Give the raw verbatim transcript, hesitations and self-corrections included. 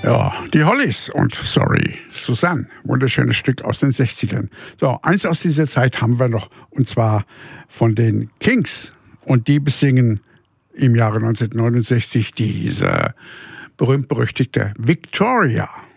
Ja, die Hollies und Sorry, Susanne. Wunderschönes Stück aus den sechzigern. So, eins aus dieser Zeit haben wir noch, und zwar von den Kings. Und die besingen im Jahre neunzehnhundertneunundsechzig diese berühmt-berüchtigte Victoria.